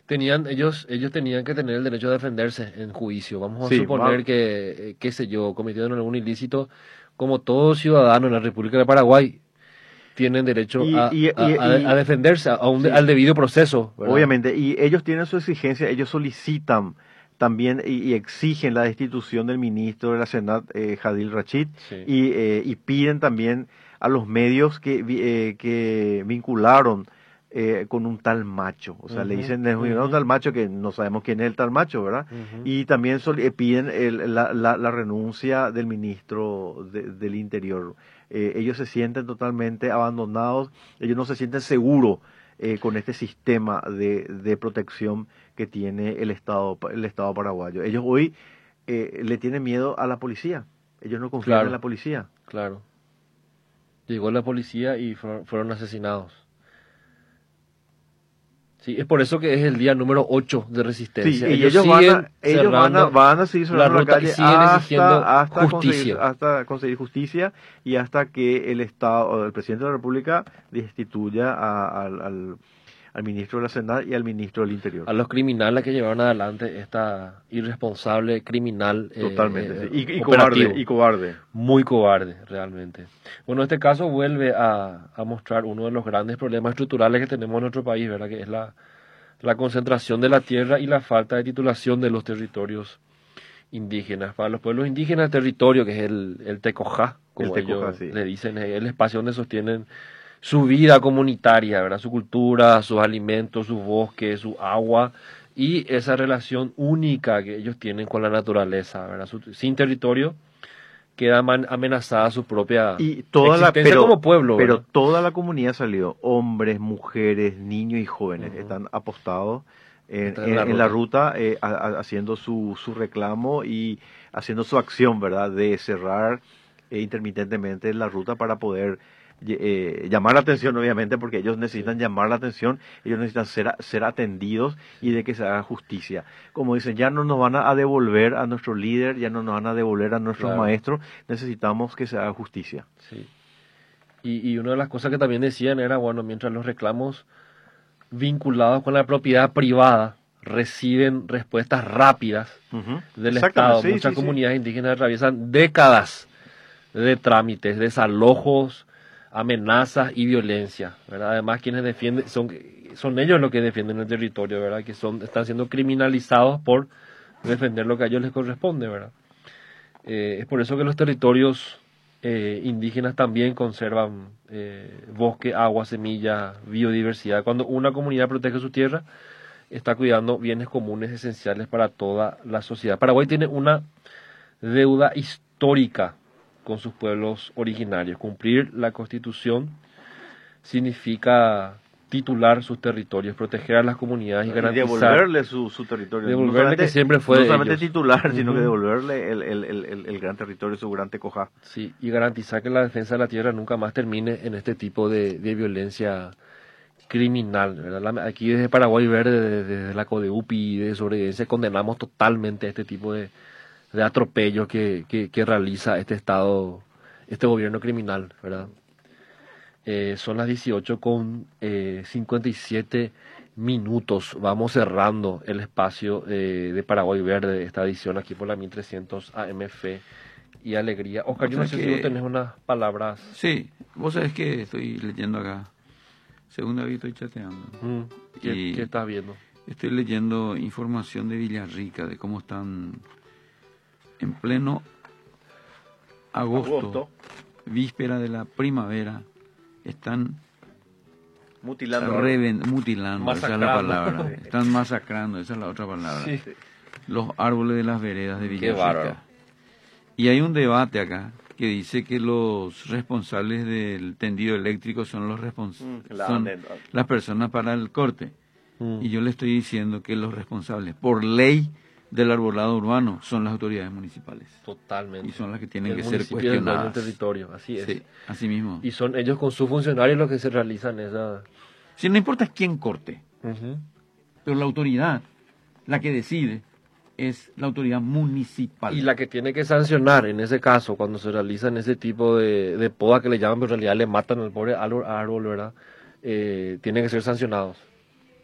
Ellos tenían que tener el derecho a defenderse en juicio. Vamos a Sí, suponer que, qué sé yo, cometieron algún ilícito, como todo ciudadano en la República de Paraguay, tienen derecho y, y, y, a y defenderse, sí, al debido proceso, ¿verdad? obviamente, y ellos tienen su exigencia, ellos solicitan también y exigen la destitución del ministro de la Senat, Hadil Rachid, Sí. y piden también a los medios que vincularon con un tal macho. O sea, le Ujú, dicen es un ujú, tal macho que no sabemos quién es el tal macho, ¿verdad? ujú. Y también piden la renuncia del ministro del Interior. Ellos se sienten totalmente abandonados, ellos no se sienten seguros con este sistema de protección que tiene el Estado paraguayo. Ellos hoy le tienen miedo a la policía, ellos no confían en la Claro, policía. claro. Llegó la policía y fueron asesinados. Sí, es por eso que es el día número 8 de Sí, resistencia. y Ellos siguen cerrando van a seguir la cerrando la ruta y calle siguen exigiendo conseguir, justicia. hasta conseguir justicia y hasta que el Estado, o el presidente de la República destituya al ministro de la Senat y al ministro del Interior. A los criminales que llevaron adelante esta irresponsable criminal Totalmente, sí. Y cobarde, operativo. y cobarde. Muy cobarde, realmente. Bueno, este caso vuelve a mostrar uno de los grandes problemas estructurales que tenemos en nuestro país, ¿verdad? Que es la concentración de la tierra y la falta de titulación de los territorios indígenas. Para los pueblos indígenas, el territorio, que es el Tecojá, El como Tecoja, ellos sí. le dicen, es el espacio donde sostienen su vida comunitaria, ¿verdad? Su cultura, sus alimentos, su bosque, su agua y esa relación única que ellos tienen con la naturaleza, ¿verdad? Sin territorio queda amenazada su propia Y existencia como pueblo, pero ¿verdad? toda la comunidad salió, hombres, mujeres, niños y jóvenes, Ujú. están apostados Está en la en la ruta. ruta, haciendo su reclamo y haciendo su acción, ¿verdad? De cerrar intermitentemente la ruta para poder llamar la atención, obviamente, porque ellos Sí, necesitan llamar la atención, ellos necesitan ser atendidos y de que se haga justicia. Como dicen, ya no nos van a devolver a nuestro líder, ya no nos van a devolver a nuestros claro, maestros, necesitamos que se haga justicia. sí. Y una de las cosas que también decían era, bueno, mientras los reclamos vinculados con la propiedad privada reciben respuestas rápidas Ujú. del Exactamente, Estado, sí, muchas sí, sí. comunidades indígenas atraviesan décadas de trámites, desalojos, amenazas y violencia, ¿verdad? Además, quienes defienden son ellos los que defienden el territorio, ¿verdad? Que están siendo criminalizados por defender lo que a ellos les corresponde, ¿verdad? Es por eso que los territorios indígenas también conservan bosque, agua, semilla, biodiversidad. Cuando una comunidad protege su tierra, está cuidando bienes comunes esenciales para toda la sociedad. Paraguay tiene una deuda histórica con sus pueblos originarios. Cumplir la Constitución significa titular sus territorios, proteger a las comunidades y Y garantizar, devolverle su territorio. devolverle que siempre fue No de solamente ellos. titular, sino que Ujú. devolverle el gran territorio, su gran tecoja. Sí, y garantizar que la defensa de la tierra nunca más termine en este tipo de violencia criminal, ¿verdad? Aquí desde Paraguay Verde, desde la CODEUPI y de Sobrevivencia, condenamos totalmente este tipo de atropellos que realiza este Estado, este gobierno criminal, ¿verdad? Son las 18 con 57 minutos. Vamos cerrando el espacio de Paraguay Verde, esta edición aquí por la 1300 AMF y Alegría. Oscar, Vos yo no sabés sé si vos que, tenés unas palabras. sí, vos sabés que estoy leyendo acá, según David estoy chateando, ¿Qué y estás viendo? estoy leyendo información de Villarrica, de cómo están en pleno agosto, víspera de la primavera, están Mutilando. mutilando, esa es la Masacrando. palabra, están masacrando, esa es la otra palabra, Sí. los árboles de las veredas de Qué bárbaro. Villarrica. Y hay un debate acá que dice que los responsables del tendido eléctrico son son las personas para el corte. Y yo le estoy diciendo que los responsables por ley del arbolado urbano son las autoridades municipales. Totalmente. Y son las que tienen El que ser municipio es el dueño del cuestionadas. territorio, así es. Sí, así mismo. Y son ellos con sus funcionarios los que se realizan esa... Si no importa quién corte, pero la autoridad, la que decide, es la autoridad municipal. Y la que tiene que sancionar en ese caso, cuando se realizan ese tipo de poda que le llaman, pero en realidad le matan al pobre árbol, ¿verdad? Tienen que ser sancionados.